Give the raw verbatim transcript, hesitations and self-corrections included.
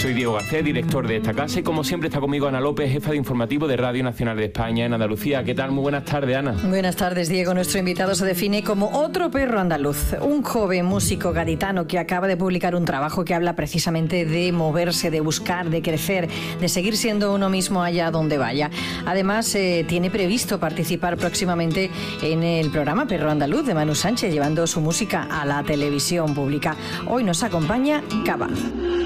Soy Diego García, director de esta casa, y como siempre está conmigo Ana López, jefa de informativo de Radio Nacional de España en Andalucía. ¿Qué tal? Muy buenas tardes, Ana. Buenas tardes, Diego. Nuestro invitado se define como otro perro andaluz, un joven músico gaditano que acaba de publicar un trabajo que habla precisamente de moverse, de buscar, de crecer, de seguir siendo uno mismo allá donde vaya. Además, eh, tiene previsto participar próximamente en el programa Perro Andaluz de Manu Sánchez, llevando su música a la televisión pública. Hoy nos acompaña Cava.